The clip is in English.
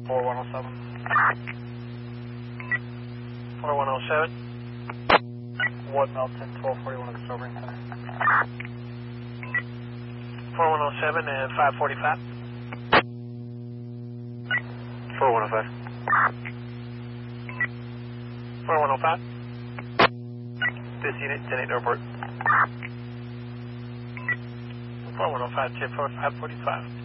4107. 4107. Wood Melton, 1241 of the sobering center. 4107 and 545. 4105. 4105. This unit, 10-8 airport. 4105, chip 545.